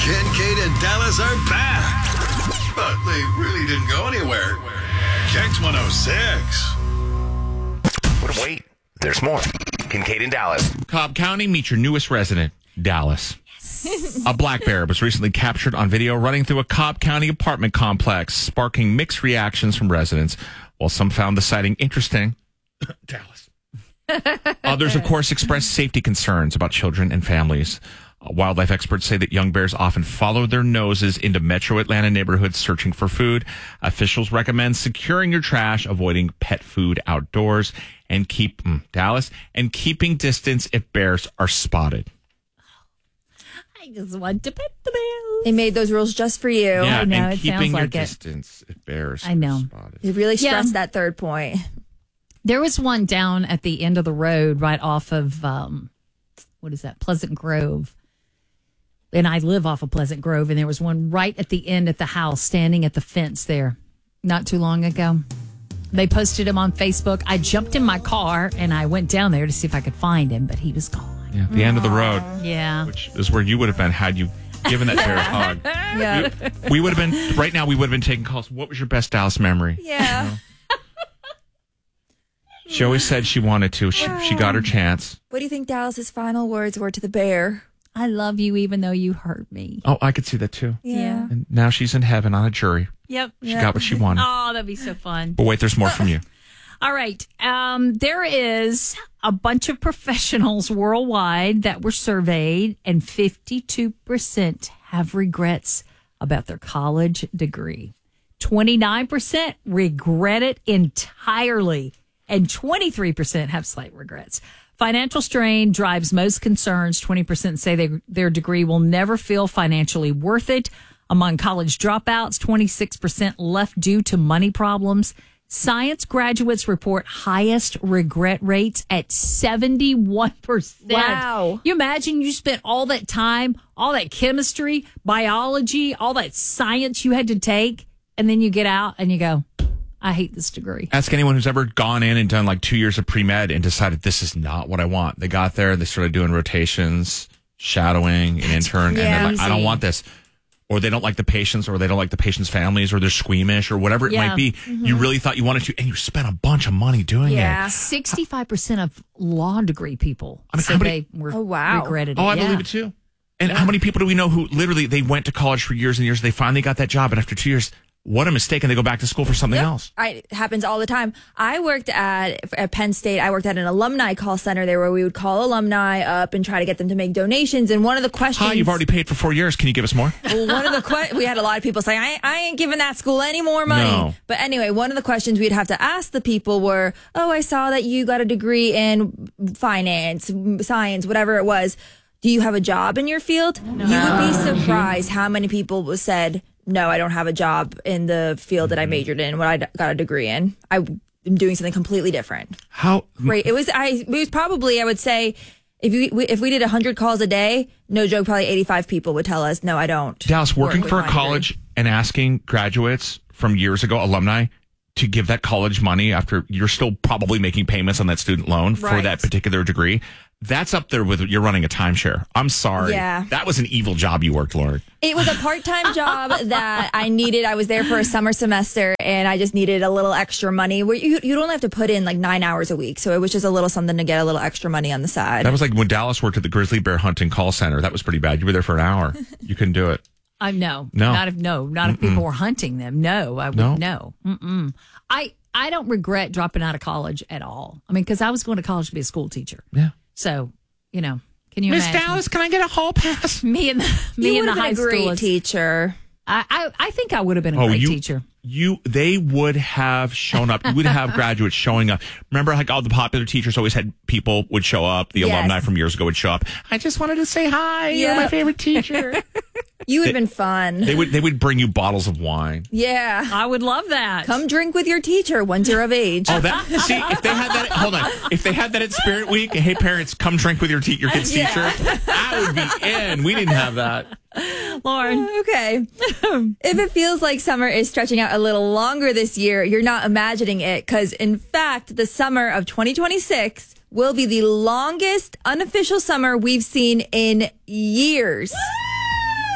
Kincaid and Dallas are back. But they really didn't go anywhere. Kicks 106. But wait, there's more. Kincaid and Dallas. Cobb County, meet your newest resident, Dallas. Yes. A black bear was recently captured on video running through a Cobb County apartment complex, sparking mixed reactions from residents. While some found the sighting interesting, Dallas. Others, of course, expressed safety concerns about children and families. Wildlife experts say that young bears often follow their noses into metro Atlanta neighborhoods searching for food. Officials recommend securing your trash, avoiding pet food outdoors, and keeping distance if bears are spotted. I just want to pet the bears. They made those rules just for you. Yeah, I know, and it keeping sounds your like it. distance if bears I know. are spotted. They really stressed Yeah. that third point. There was one down at the end of the road right off of, Pleasant Grove. And I live off of Pleasant Grove, and there was one right at the end at the house, standing at the fence there not too long ago. They posted him on Facebook. I jumped in my car, and I went down there to see if I could find him, but he was gone. Yeah, the end of the road, Yeah. which is where you would have been had you given that bear a hug. Yeah. We would have been, right now, we would have been taking calls. What was your best Dallas memory? Yeah. She always said she wanted to. She got her chance. What do you think Dallas's final words were to the bear? I love you even though you hurt me. Oh, I could see that too. Yeah. And now she's in heaven on a jury. Yep. She got what she wanted. Oh, that'd be so fun. But wait, there's more from you. All right. There is a bunch of professionals worldwide that were surveyed, and 52% have regrets about their college degree. 29% regret it entirely, and 23% have slight regrets. Financial strain drives most concerns. 20% say their degree will never feel financially worth it. Among college dropouts, 26% left due to money problems. Science graduates report highest regret rates at 71%. Wow. You imagine you spent all that time, all that chemistry, biology, all that science you had to take, and then you get out and you go, I hate this degree. Ask anyone who's ever gone in and done like 2 years of pre-med and decided this is not what I want. They got there, they started doing rotations, shadowing, an intern, and they're like, I don't want this. Or they don't like the patients, or they don't like the patients' families, or they're squeamish, or whatever it might be. Mm-hmm. You really thought you wanted to, and you spent a bunch of money doing it. 65% of law degree people how many, they were regretted it. Oh, I believe it too. And how many people do we know who literally, they went to college for years and years, they finally got that job, and after 2 years, what a mistake, and they go back to school for something else. It happens all the time. I worked at Penn State. I worked at an alumni call center there where we would call alumni up and try to get them to make donations. And one of the questions... Hi, you've already paid for 4 years. Can you give us more? Well, one of the we had a lot of people say, I ain't giving that school any more money. No. But anyway, one of the questions we'd have to ask the people were, oh, I saw that you got a degree in finance, science, whatever it was. Do you have a job in your field? No. You would be surprised how many people said, no, I don't have a job in the field that I majored in, what I got a degree in. I'm doing something completely different. How great! It was probably, I would say, if we did 100 calls a day, no joke, probably 85 people would tell us, no, I don't. Dallas, working for a college and asking graduates from years ago, alumni, to give that college money after you're still probably making payments on that student loan for that particular degree. That's up there with you're running a timeshare. I'm sorry. Yeah. That was an evil job you worked, Lauren. It was a part-time job that I needed. I was there for a summer semester, and I just needed a little extra money. Where you'd only have to put in like 9 hours a week. So it was just a little something to get a little extra money on the side. That was like when Dallas worked at the grizzly bear hunting call center. That was pretty bad. You were there for an hour. You couldn't do it. No. Not if people were hunting them. No, I would no. Mm-mm. I don't regret dropping out of college at all. I mean, because I was going to college to be a school teacher. Yeah. So, can you Miss imagine? Dallas, can I get a hall pass? Me and the high school great teacher. I think I would have been a great teacher. They would have shown up. You would have graduates showing up. Remember, like all the popular teachers always had people would show up. The alumni from years ago would show up. I just wanted to say hi. You're my favorite teacher. You would have been fun. They would bring you bottles of wine. Yeah. I would love that. Come drink with your teacher once you're of age. Oh, see, if they had that, hold on. If they had that at Spirit Week, hey, parents, come drink with your kid's teacher, I would be in. We didn't have that. Lauren. Okay. If it feels like summer is stretching out a little longer this year, you're not imagining it, because in fact, the summer of 2026 will be the longest unofficial summer we've seen in years.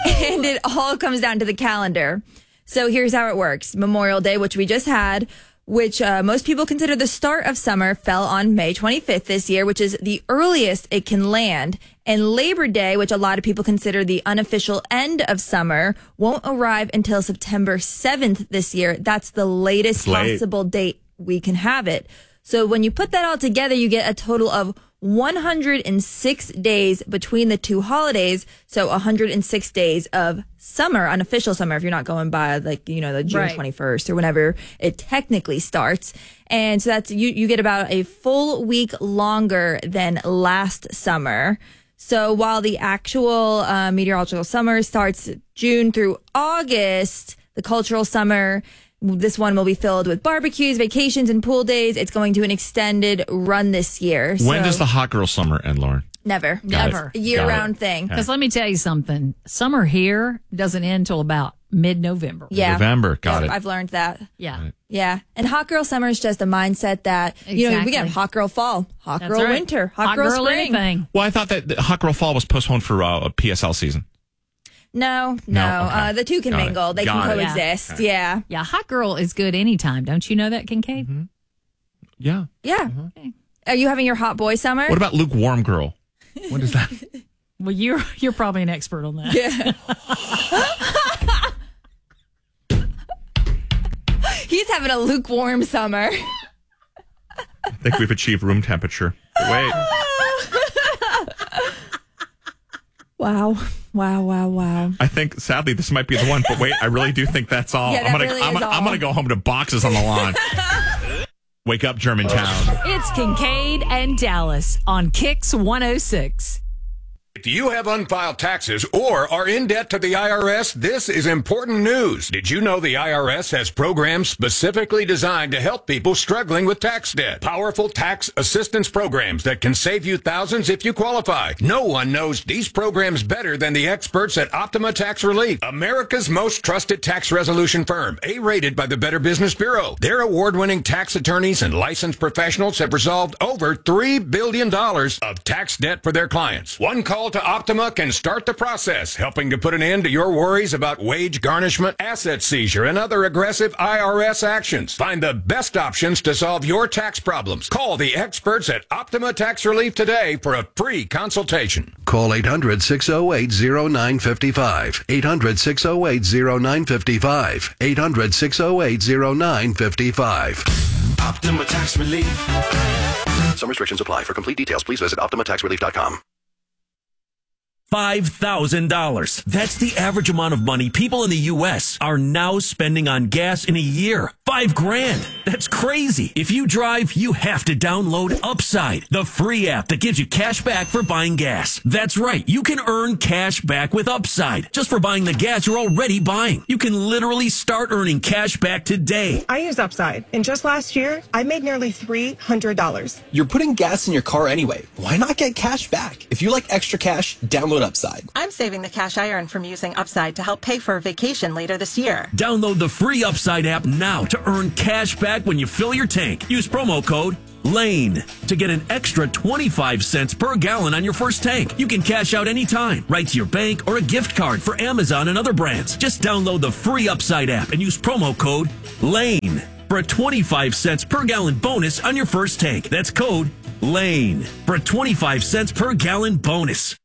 And it all comes down to the calendar. So here's how it works. Memorial Day, which we just had, which most people consider the start of summer, fell on May 25th this year, which is the earliest it can land. And Labor Day, which a lot of people consider the unofficial end of summer, won't arrive until September 7th this year. That's the latest possible date we can have it. So when you put that all together, you get a total of 106 days between the two holidays. So 106 days of summer, unofficial summer, if you're not going by the June 21st or whenever it technically starts. And so that's, you get about a full week longer than last summer. So while the actual meteorological summer starts June through August, the cultural summer, this one will be filled with barbecues, vacations, and pool days. It's going to an extended run this year. When does the hot girl summer end, Lauren? Never. Never. A year-round thing. Because let me tell you something. Summer here doesn't end till about mid-November. Yeah. November. Got it. I've learned that. Yeah. Yeah. And hot girl summer is just a mindset that, we get hot girl fall, hot girl winter, hot girl spring. Anything. Well, I thought that the hot girl fall was postponed for a PSL season. No. Okay. The two can Got mingle. it. They Got can it. coexist. Yeah, hot girl is good anytime. Don't you know that, Kincaid? Mm-hmm. Yeah. Yeah. Okay. Are you having your hot boy summer? What about lukewarm girl? What is that? Well, you're probably an expert on that. Yeah. He's having a lukewarm summer. I think we've achieved room temperature. Wait. Wow. I think, sadly, this might be the one, but wait, I really do think that's all. Yeah, I'm really is all. gonna go home to boxes on the lawn. Wake up, Germantown. It's Kincaid and Dallas on Kix 106. If you have unfiled taxes or are in debt to the IRS, this is important news. Did you know the IRS has programs specifically designed to help people struggling with tax debt? Powerful tax assistance programs that can save you thousands if you qualify. No one knows these programs better than the experts at Optima Tax Relief, America's most trusted tax resolution firm, A-rated by the Better Business Bureau. Their award-winning tax attorneys and licensed professionals have resolved over $3 billion of tax debt for their clients. One call to Optima can start the process, helping to put an end to your worries about wage garnishment, asset seizure, and other aggressive IRS actions. Find the best options to solve your tax problems. Call the experts at Optima Tax Relief today for a free consultation. Call 800-608-0955. 800-608-0955. 800-608-0955. Optima Tax Relief. Some restrictions apply. For complete details, please visit OptimaTaxRelief.com. $5,000. That's the average amount of money people in the U.S. are now spending on gas in a year. $5,000. That's crazy. If you drive, you have to download Upside, the free app that gives you cash back for buying gas. That's right. You can earn cash back with Upside just for buying the gas you're already buying. You can literally start earning cash back today. I use Upside, and just last year, I made nearly $300. You're putting gas in your car anyway. Why not get cash back? If you like extra cash, download Upside. I'm saving the cash I earn from using Upside to help pay for a vacation later this year. Download the free Upside app now to earn cash back when you fill your tank. Use promo code LANE to get an extra 25 cents per gallon on your first tank. You can cash out anytime, right to your bank or a gift card for Amazon and other brands. Just download the free Upside app and use promo code LANE for a 25 cents per gallon bonus on your first tank. That's code LANE for a 25 cents per gallon bonus.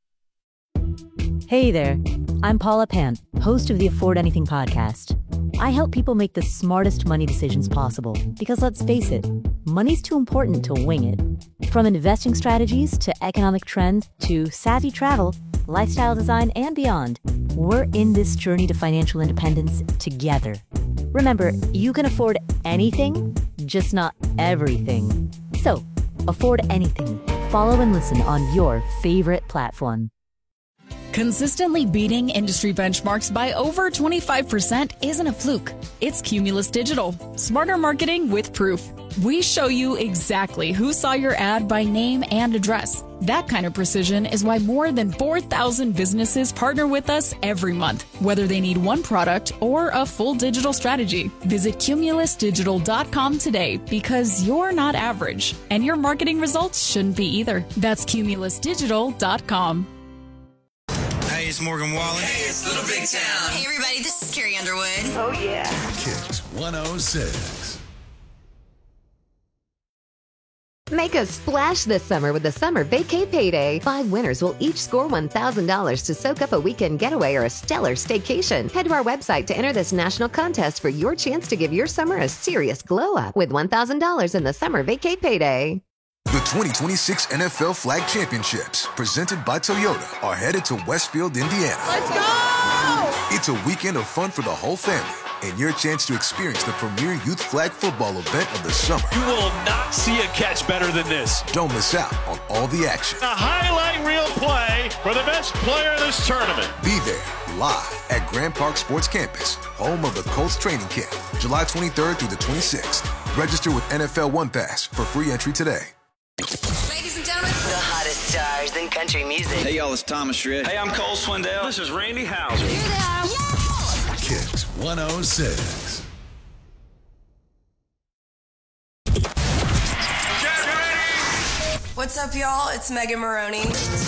Hey there, I'm Paula Pant, host of the Afford Anything podcast. I help people make the smartest money decisions possible because let's face it, money's too important to wing it. From investing strategies to economic trends to savvy travel, lifestyle design, and beyond, we're in this journey to financial independence together. Remember, you can afford anything, just not everything. So, afford anything. Follow and listen on your favorite platform. Consistently beating industry benchmarks by over 25% isn't a fluke. It's Cumulus Digital. Smarter marketing with proof. We show you exactly who saw your ad by name and address. That kind of precision is why more than 4,000 businesses partner with us every month, whether they need one product or a full digital strategy. Visit cumulusdigital.com today because you're not average, and your marketing results shouldn't be either. That's cumulusdigital.com. Hey, it's It's Morgan Wallen. Hey, it's Little Big Town. Hey, everybody, this is Carrie Underwood. Oh, yeah. Kicks 106. Make a splash this summer with the Summer Vacay Payday. 5 winners will each score $1,000 to soak up a weekend getaway or a stellar staycation. Head to our website to enter this national contest for your chance to give your summer a serious glow-up with $1,000 in the Summer Vacay Payday. The 2026 NFL Flag Championships, presented by Toyota, are headed to Westfield, Indiana. Let's go! It's a weekend of fun for the whole family and your chance to experience the premier youth flag football event of the summer. You will not see a catch better than this. Don't miss out on all the action. A highlight reel play for the best player in this tournament. Be there live at Grand Park Sports Campus, home of the Colts training camp, July 23rd through the 26th. Register with NFL One Pass for free entry today. Ladies and gentlemen, the hottest stars in country music. Hey, y'all, it's Thomas Shred. Hey, I'm Cole Swindell. This is Randy Houser. Here they are. Yeah! Kicks 106. What's up, y'all? It's Megan Maroney.